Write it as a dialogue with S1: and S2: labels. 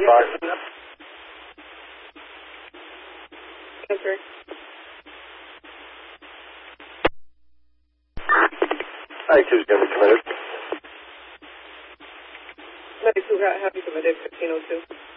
S1: box.
S2: Transfer.
S1: I-2's going to be committed.
S2: 92 got happy committed, 1502.